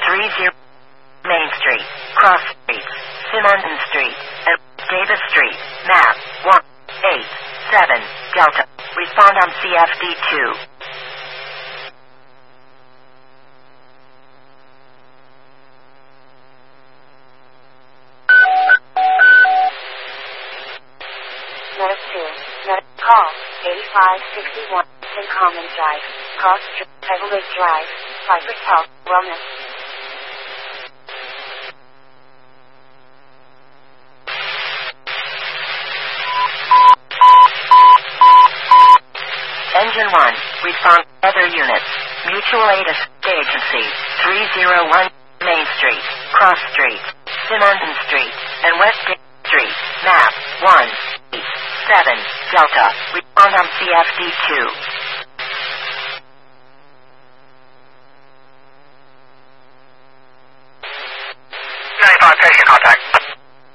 30 Main Street, Cross Street, Simonton Street, and Davis Street. Map 187 Delta. Respond on CFD2. Call 8561 St. Common Drive, Cross Street, Everett Drive, Cypress Health, Wellness. Engine 1, respond other units. Mutual Aid Agency, 301 Main Street, Cross Street, Simonton Street, and West Street. Map 187 Delta. Respond on CFD2.